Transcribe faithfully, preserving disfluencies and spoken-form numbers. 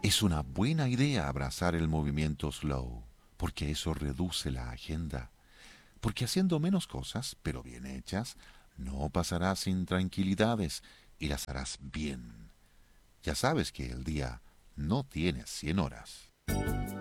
Es una buena idea abrazar el movimiento slow, porque eso reduce la agenda. Porque haciendo menos cosas, pero bien hechas, no pasarás intranquilidades y las harás bien. Ya sabes que el día no tiene cien horas.